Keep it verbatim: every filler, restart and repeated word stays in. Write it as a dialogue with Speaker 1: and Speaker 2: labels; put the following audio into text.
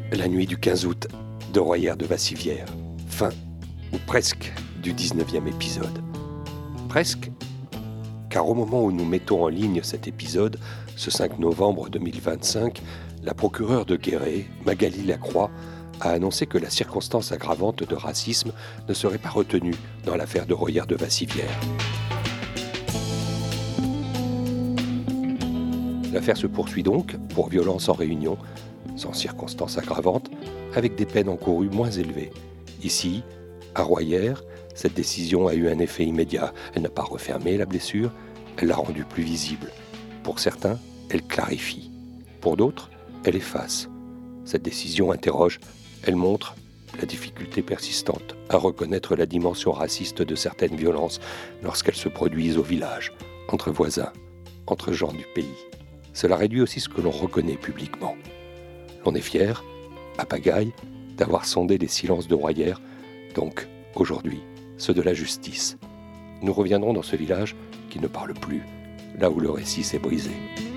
Speaker 1: La nuit du quinze août de Royère de Vassivière. Fin, ou presque, du dix-neuvième épisode. Presque, car au moment où nous mettons en ligne cet épisode, ce cinq novembre deux mille vingt-cinq, la procureure de Guéret, Magali Lacroix, a annoncé que la circonstance aggravante de racisme ne serait pas retenue dans l'affaire de Royère de Vassivière. L'affaire se poursuit donc pour violence en réunion, sans circonstance aggravante, avec des peines encourues moins élevées. Ici, à Royère, cette décision a eu un effet immédiat. Elle n'a pas refermé la blessure, elle l'a rendue plus visible. Pour certains, elle clarifie. Pour d'autres, elle efface. Cette décision interroge, elle montre la difficulté persistante à reconnaître la dimension raciste de certaines violences lorsqu'elles se produisent au village, entre voisins, entre gens du pays. Cela réduit aussi ce que l'on reconnaît publiquement. On est fier, à pagaille, d'avoir sondé les silences de Royère, donc, aujourd'hui, ceux de la justice. Nous reviendrons dans ce village qui ne parle plus, là où le récit s'est brisé.